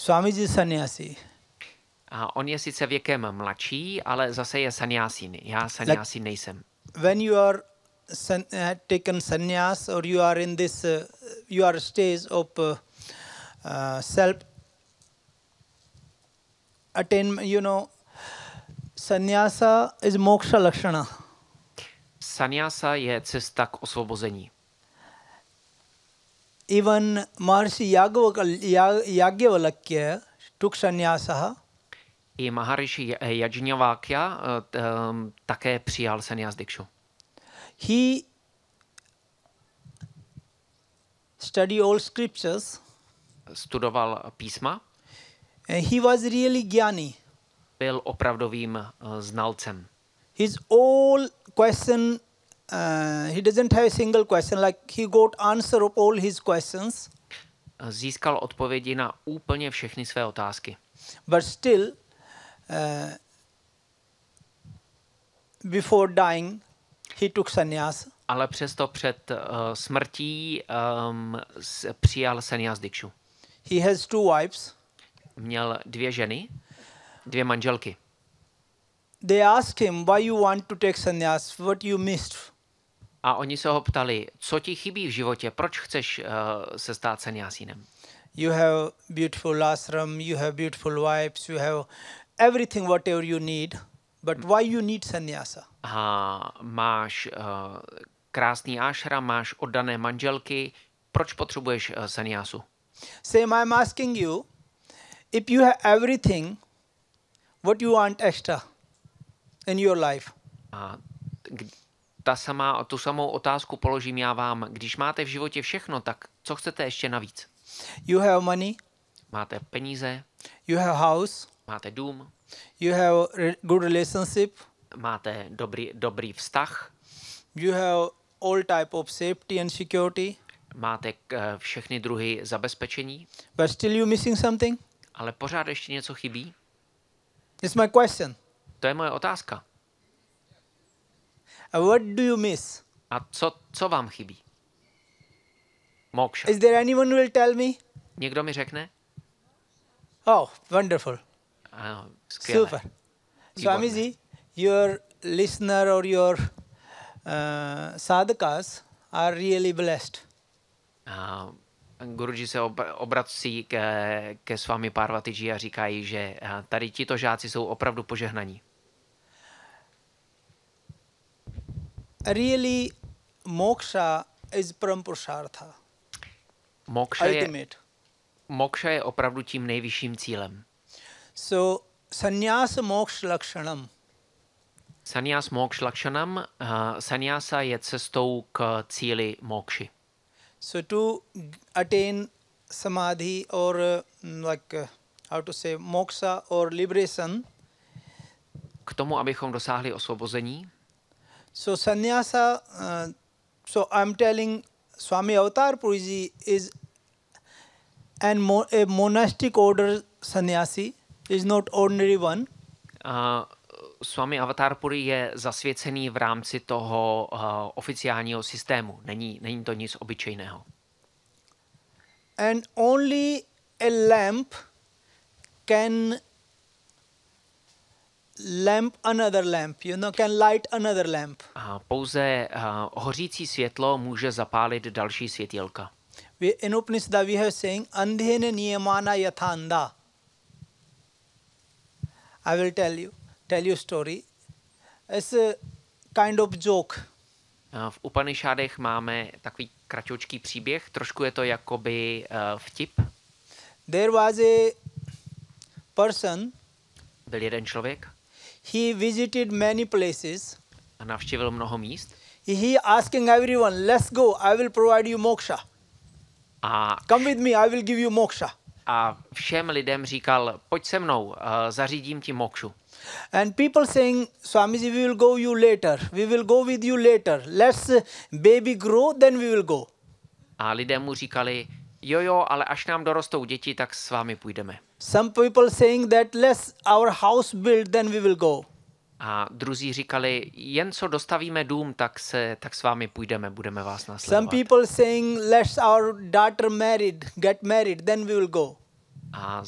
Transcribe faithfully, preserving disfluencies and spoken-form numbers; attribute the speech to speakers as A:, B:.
A: Swamiji is sannyasi.
B: A on je sice věkem mladší, ale zase je sannyásín. Já sannyásín nejsem.
A: When you are san, uh, taken sannyas or you are in this, uh, you are stage of uh, uh, self attainment, you know, sannyasa is moksha lakshana.
B: Sannyasa je cesta k osvobození.
A: Even Maharshi Yagyavalakya took sannyasa.
B: I Maharishi Yajnavalkya um, také přijal sannyas dikšu.
A: He studied all scriptures.
B: Studoval písma.
A: And he was really jnani.
B: Byl opravdovým uh, znalcem.
A: His all question, uh, he doesn't have a single question, like he got answer of all his questions.
B: Získal odpovědi na úplně všechny své otázky.
A: But still, uh, before dying, he took sannyas.
B: Ale přesto před uh, smrtí um, s, přijal sannyas dikšu.
A: He has two wives.
B: Měl dvě ženy, dvě manželky.
A: They asked him, why you want to take sannyas, what you missed.
B: A oni se ho ptali, co ti chybí v životě, proč chceš uh, se stát sannyásínem?
A: You have beautiful ashram, you have beautiful wives, you have everything whatever you need, but why you need sannyasa?
B: A máš uh, krásný ashram, máš oddané manželky, proč potřebuješ uh, sannyásu?
A: Same I'm asking you, if you have everything, what you want extra in your life?
B: A ta samá, tu samou otázku položím já vám. Když máte v životě všechno, tak co chcete ještě navíc?
A: You have money,
B: Máte peníze,
A: you have house,
B: máte dům,
A: you have re- good relationship,
B: máte dobrý, dobrý vztah,
A: you have all type of safety and security,
B: máte k, všechny druhy zabezpečení,
A: but still you missing something?
B: ale pořád ještě něco chybí?
A: It's my question.
B: To je moje otázka.
A: Uh, what do you miss?
B: A co, co vám chybí? Moksha.
A: Is there anyone who will tell me?
B: Někdo mi řekne?
A: Oh, wonderful.
B: Ano, skvěle.
A: Super. Swamiji, your listener or your uh, sadhakas are really blessed.
B: A Guruji se ob, obrací ke, ke Swami Parvatiji a říkají, že tady tito žáci jsou opravdu požehnaní.
A: Really, moksha is parampurushartha.
B: Moksha je,
A: Ultimate.
B: moksha je opravdu tím nejvyšším cílem.
A: So, sannyasa moksha lakshanam.
B: Sannyas moksha lakshanam, uh, sannyasa je cestou k cíli mokši.
A: So, to attain samadhi or uh, like, uh, how to say, moksha or liberation.
B: K tomu, abychom dosáhli osvobození,
A: So, sannyasa, uh, so I'm telling Swami Avatar Puriji is an mo- a monastic order sannyasi, is not ordinary one.
B: uh, Swami Avatar Puri je zasvěcený v rámci toho uh, oficiálního systému. Není, není to nic obyčejného.
A: And only a lamp can lamp another lamp, you know, can light another lamp.
B: A pouze uh, hořící světlo může zapálit další světýlka.
A: We, in Upanishad we have saying, andhene niyamana yatha andha. I will tell you, tell you story. It's a kind of joke.
B: Uh, v Upanishadech máme takový kratoučký příběh, trošku je to jakoby uh, vtip.
A: There was a person,
B: Byl jeden člověk
A: he visited many places.
B: a navštívil mnoho míst.
A: He asking everyone, let's go, I will provide you moksha.
B: A,
A: Come with me, I will give you moksha.
B: a všem lidem říkal, pojď se mnou, uh, zařídím ti mokšu.
A: And people saying, Swamiji, we will go you later. We will go with you later. Let's uh, baby grow, then we will go.
B: A lidé mu říkali, jo, jo, ale až nám dorostou děti, tak s vámi půjdeme.
A: Some people saying that let's our house build, then we will go.
B: A druzí říkali, jen co dostavíme dům, tak, se, tak s vámi půjdeme, budeme vás
A: Some
B: následovat.
A: people saying let's our daughter married, get married, then we will go.
B: A